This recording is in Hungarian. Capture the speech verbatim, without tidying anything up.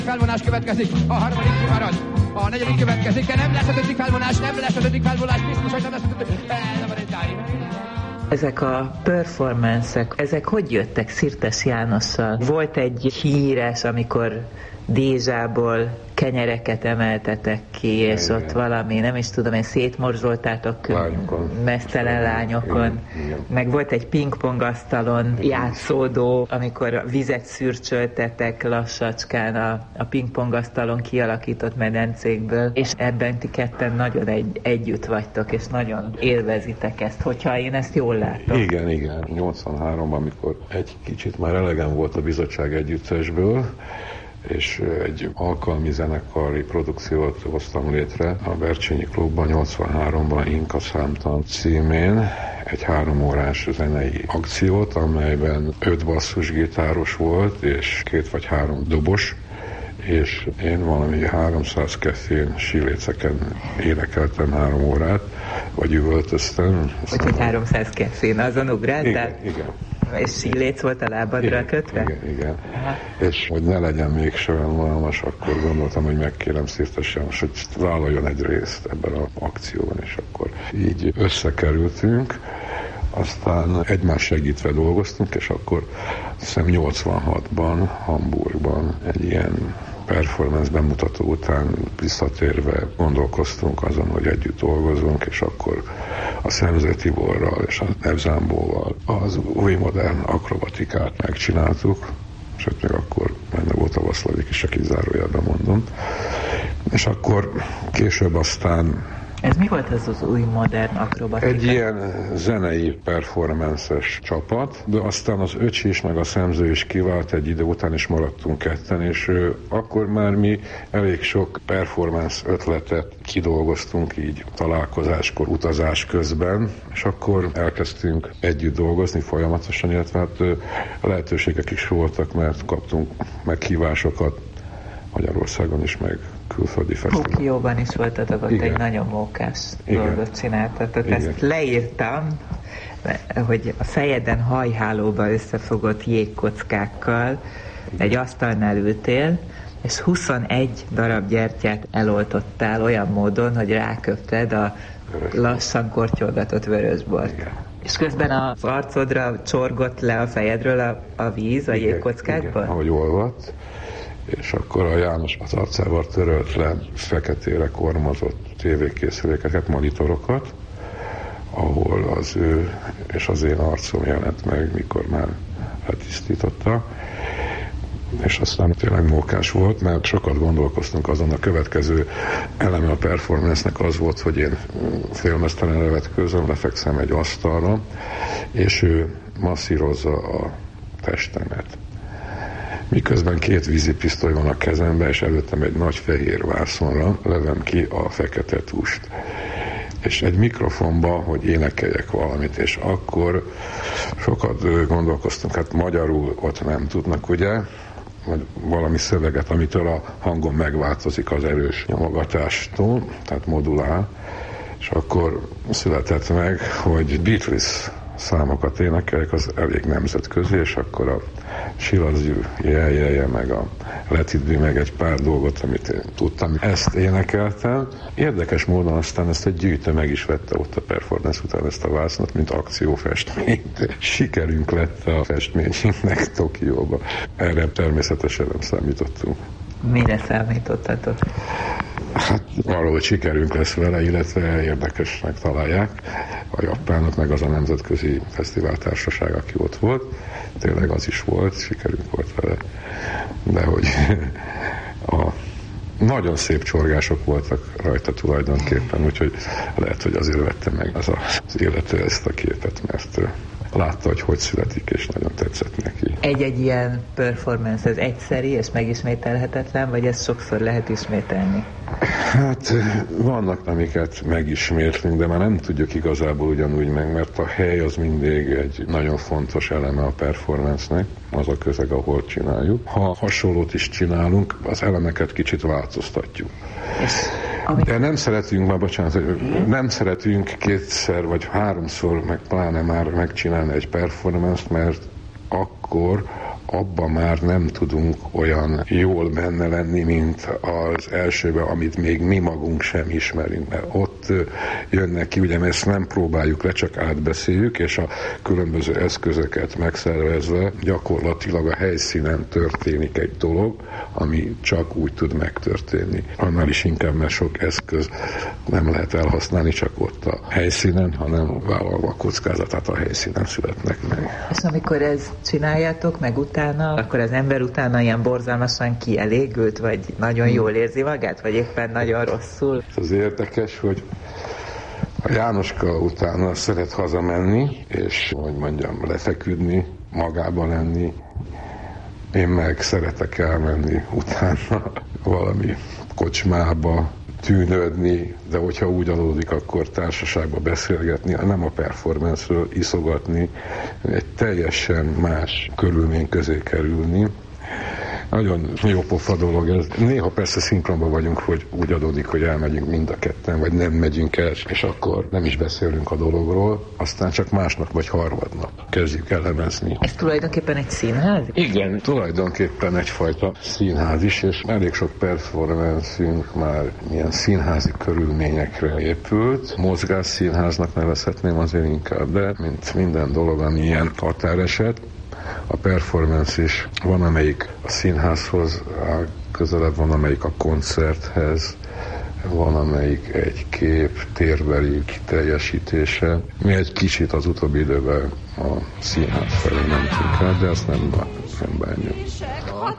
Felvonás következik, a harmadik kimarad. A negyedik következik, de nem lesz a ötödik felvonás, nem lesz az ötödik felvonás, biztos, hogy nem lesz az ötödik. Nem van egy. Ezek a performance-ek, ezek hogy jöttek Szirtes Jánossal? Volt egy híres, amikor Dézsából kenyereket emeltetek ki, és igen, ott valami, nem is tudom, én szétmorzsoltátok meztelen lányokon. Igen, igen. Meg volt egy pingpongasztalon játszódó, amikor vizet szürcsöltetek lassacskán a, a pingpongasztalon kialakított medencékből, és ebben ti ketten nagyon egy, együtt vagytok, és nagyon élvezitek ezt, hogyha én ezt jól látom. Igen, igen. nyolcvanháromban, amikor egy kicsit már elegem volt a bizottság együttesből, és egy alkalmi zenekari produkciót hoztam létre a Bercsényi Klubban nyolcvanháromban Inka Számtan címén, egy három órás zenei akciót, amelyben öt basszusgitáros volt, és két vagy három dobos, és én valami háromszáz kefén síléceken énekeltem három órát, vagy üvöltöztem. Úgyhogy háromszáz kefén azon ugráltál? Igen, igen. És síléc volt a lábadra igen, kötve? Igen, igen. Aha. És hogy ne legyen még se olyan unalmas, akkor gondoltam, hogy megkérem Szirtes János, hogy vállaljon egy részt ebben az akcióban, és akkor így összekerültünk. Aztán egymás segítve dolgoztunk, és akkor azt hiszem nyolcvanhatban Hamburgban egy ilyen performance bemutató után visszatérve gondolkoztunk azon, hogy együtt dolgozunk, és akkor a Szemző Tiborral és a Nevzámbóval az új modern akrobatikát megcsináltuk, sőt még akkor benne volt a Vaszlavik is, aki zárójelben mondom. És akkor később aztán ez mi volt ez az új modern akrobatika? Egy ilyen zenei performances csapat, de aztán az Öcsi is, meg a Szemző is kivált egy idő után, és maradtunk ketten, és ő, akkor már mi elég sok performance ötletet kidolgoztunk így találkozáskor, utazás közben, és akkor elkezdtünk együtt dolgozni folyamatosan, illetve hát lehetőségek is voltak, mert kaptunk meghívásokat Magyarországon is, meg külföldi fesztivál. Tokióban is voltatok, ott igen, egy nagyon mókás igen, dolgot csináltatok. Igen. Ezt leírtam, hogy a fejeden hajhálóba összefogott jégkockákkal igen, egy asztalnál ültél, és huszonegy darab gyertyát eloltottál olyan módon, hogy ráköpted a lassan kortyolgatott vörösbort. Igen. És közben az arcodra csorgott le a fejedről a, a víz a jégkockákból? Igen, ahogy olvadt. És akkor a János az arcával törölt le feketére kormozott tévékészülékeket, monitorokat, ahol az ő és az én arcom jelent meg, mikor már letisztította. És aztán tényleg mókás volt, mert sokat gondolkoztunk azon, a következő eleme a performance-nek az volt, hogy én félmeztelen levetkőzöm, lefekszem egy asztalra, és ő masszírozza a testemet. Miközben két vízipisztoly van a kezemben, és előttem egy nagy fehér vászonra levem ki a fekete tust. És egy mikrofonba, hogy énekeljek valamit, és akkor sokat gondolkoztunk, hát magyarul ott nem tudnak, ugye, vagy valami szöveget, amitől a hangom megváltozik az erős nyomogatástól, tehát modulál, és akkor született meg, hogy Beatles számokat énekeljek, az elég nemzetközi, és akkor a Silazű jeljelje, meg a Let It Be, meg egy pár dolgot, amit én tudtam. Ezt énekeltem. Érdekes módon aztán ezt egy gyűjtő meg is vette ott a performance után ezt a vásznat, mint akciófestményt. Sikerünk lett a festményünknek Tokióba. Erre természetesen nem számítottunk. Mire számítottatok? Hát valahogy sikerünk lesz vele, illetve érdekesnek találják a japánok, meg az a nemzetközi fesztiváltársaság, aki ott volt. Tényleg az is volt, sikerünk volt vele. De hogy a nagyon szép csorgások voltak rajta tulajdonképpen, úgyhogy lehet, hogy azért vette meg az, a, az illető ezt a képet, mert látta, hogy hogy születik, és nagyon tetszett neki. Egy-egy ilyen performance, ez egyszeri és megismételhetetlen, vagy ezt sokszor lehet ismételni? Hát vannak, amiket megismétlünk, de már nem tudjuk igazából ugyanúgy meg, mert a hely az mindig egy nagyon fontos eleme a performance-nek, az a közeg, ahol csináljuk. Ha hasonlót is csinálunk, az elemeket kicsit változtatjuk. És de nem szeretünk, már bocsánat, nem szeretünk kétszer vagy háromszor, meg pláne már megcsinálni egy performance-t, mert akkor abban már nem tudunk olyan jól benne lenni, mint az elsőben, amit még mi magunk sem ismerünk, mert ott jönnek ki, ugye ezt nem próbáljuk le, csak átbeszéljük, és a különböző eszközöket megszervezve gyakorlatilag a helyszínen történik egy dolog, ami csak úgy tud megtörténni. Annál is inkább, mert sok eszköz nem lehet elhasználni csak ott a helyszínen, hanem vállalva a kockázatát a helyszínen születnek meg. És amikor ezt csináljátok meg utána, akkor az ember utána ilyen borzalmasan kielégült, vagy nagyon jól érzi magát, vagy éppen nagyon rosszul? Az érdekes, hogy a Jánoska utána szeret hazamenni, és, hogy mondjam, lefeküdni, magába lenni. Én meg szeretek elmenni utána valami kocsmába, tűnődni, de hogyha úgy adódik, akkor társaságba beszélgetni, nem a performance-ről, iszogatni, egy teljesen más körülmény közé kerülni. Nagyon jó pofa dolog ez. Néha persze szinkronban vagyunk, hogy úgy adódik, hogy elmegyünk mind a ketten, vagy nem megyünk el, és akkor nem is beszélünk a dologról, aztán csak másnap vagy harmadnap kezdjük elemezni. Ez tulajdonképpen egy színház? Igen, tulajdonképpen egyfajta színház is, és elég sok performance-ünk már ilyen színházi körülményekre épült. Mozgásszínháznak nevezhetném azért inkább, de mint minden dolog, ami ilyen határeset, a performance is van, amelyik a színházhoz áll közelebb, van, amelyik a koncerthez, van, amelyik egy kép térbeli teljesítése. Mi egy kicsit az utóbbi időben a színház felé mentünk el, de ezt nem, nem bánjuk. Ha